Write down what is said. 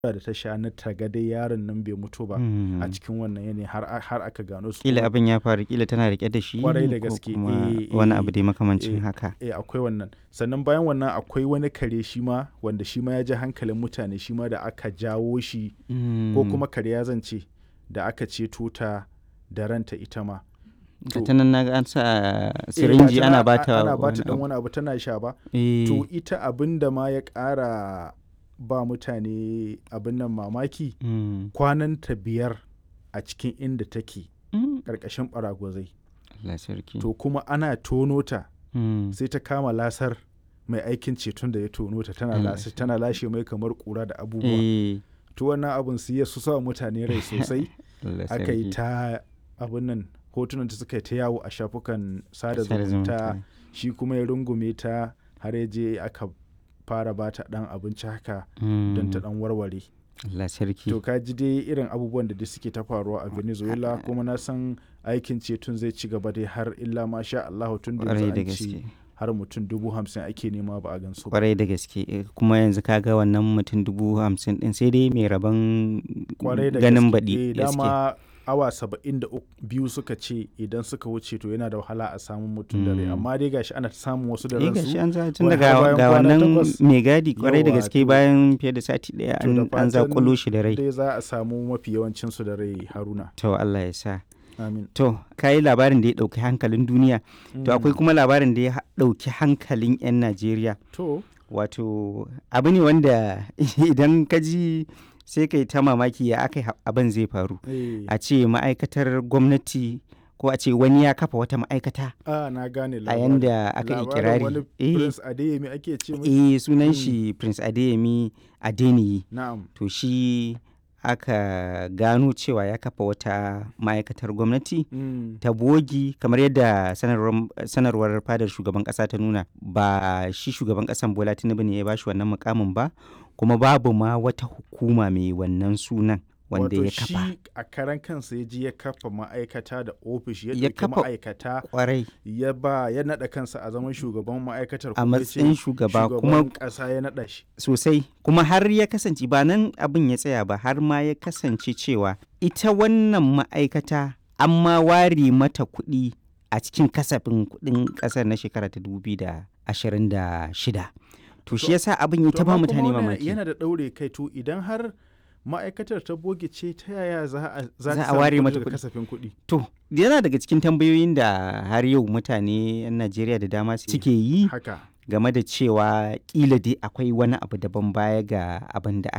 da ta sha na taga dai yaron nan bai mutu ba a cikin wannan yanayi har aka gano su. Kila abin ya faru, kila tana rike da shi Kwarai da ko gaske. kuma wani abu dai makamancin haka. Akwai wannan. Sannan bayan wannan akwai wani kare shi ma wanda shi ma ya ji hankalin mutane shi ma da aka jawo shi ko kuma kare ya zance da aka ceto ta da ranta ita ma. Ta nan naga an sa sirinji ana bata dan wani abu tana sha ba. To ita abin da ma ya ƙara ba mutane abin nan mamaki kwananta 5 a cikin inda take ƙarƙashin ɓaragwazai. To kuma ana tono ta sai ta kama lasar mai aikin ceton da ya tono ta tana lashe mai kamar ƙura da abubuwa. To wannan abin su ya sa mutane rai sosai. Aka yi ta abin nan hotunan ta suka yi ta yawo a shafukan sada zumunta, shi kuma ya rungume ta har ya je aka fara ba ta ɗan abinci haka don ta ɗan warware. To ka ji dai irin abubuwan da suke ta faruwa a Venezuela, kuma na san aikin ceton zai ci gaba dai har illa ma sha Allah, tun da yanzu an ce har mutum 50,000 ake nema ba a gansu ba. Kwarai da gaske, kuma yanzu kaga wannan mutum 50,000 din sai dai mai rabon ganin baɗi. Dama awa 72 suka ce idan suka wuce to yana da wahala a samun mutum da rai, amma dai gashi ana samun wasu da ransu. Gashi an za tun daga ga wannan mai gadi kwarai da gaske bayan fiye da sati daya an zakulo shi da rai. Dai za a samu mafi yawancin su da rai, Haruna. To Allah ya sa. Amin. To kai labarin da ya dauki hankalin duniya, to akwai kuma labarin da ya dauki hankalin 'yan Najeriya. To wato abu ne wanda idan ka ji sai kai ta mamaki ya aka abin zai faru. A ce ma'aikatar gwamnati ko a ce wani ya kafa wata ma'aikata na gane a yanda aka yi kirari. Wani Prince Adeyemi ake ce sunan shi Prince Adeyemi Adeniyi. Na'am. To shi aka gano cewa ya kafa wata ma'aikatar gwamnati ta bogi, kamar yadda sanarwar fadar shugaban kasa ta nuna. Ba shi shugaban kasan Bola Tinubu ne ya bashi wannan mukamin ba, kuma babu ma wata hukuma mai wannan sunan wanda ya kafa. Wato shi a karan kansa ya ji ya kafa ma'aikata da ofishi, ya ɗauki ma'aikata kwarai, ya naɗa kansa a zaman shugaban ma'aikatar, a matsayin shugaba, kuma ƙasa ya naɗa shi sosai. Kuma har ya kasance ba nan abin ya tsaya ba, har ma ya kasance cewa ita wannan ma'aikata an ma ware mata kuɗi a cikin kasafin kuɗin ƙasar na shekara ta 2026. To shi yasa abin ya taba mutane mamaki. Yana da ɗaure kai, to idan har ma'aikatar ta boge ce, ta yaya za a ware mata kasafin kuɗi? To yana daga cikin tambayoyin da har yau mutane 'yan Najeriya da dama suke yi game da cewa kila dai akwai wani abu daban baya ga abin da